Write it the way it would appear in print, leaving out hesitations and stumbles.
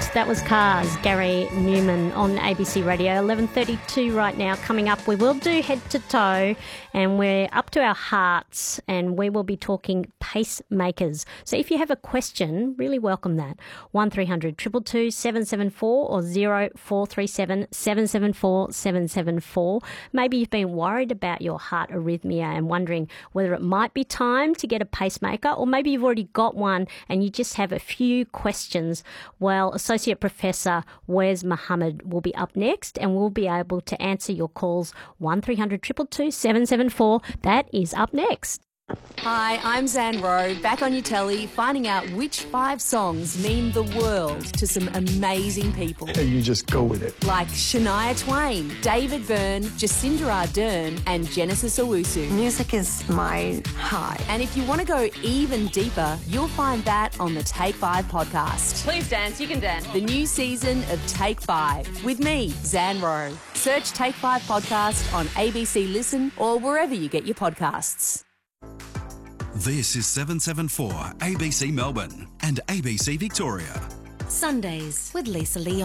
That was Cars, Gary Newman on ABC Radio. 11:32 right now. Coming up, we will do head to toe, and we're up to our hearts, and we will be talking pacemakers. So if you have a question, really welcome that. 1300 222 774 or 0437 774 774. Maybe you've been worried about your heart arrhythmia and wondering whether it might be time to get a pacemaker, or maybe you've already got one and you just have a few questions. Well, Associate Professor Wes Mohammed will be up next, and we'll be able to answer your calls. 1300 222 774. That is up next. Hi, I'm Zan Rowe, back on your telly, finding out which 5 songs mean the world to some amazing people. And you just go with it. Like Shania Twain, David Byrne, Jacinda Ardern, and Genesis Owusu. Music is my high. And if you want to go even deeper, you'll find that on the Take 5 podcast. Please dance, you can dance. The new season of Take 5 with me, Zan Rowe. Search Take 5 podcast on ABC Listen or wherever you get your podcasts. This is 774 ABC Melbourne and ABC Victoria. Sundays with Lisa Leon.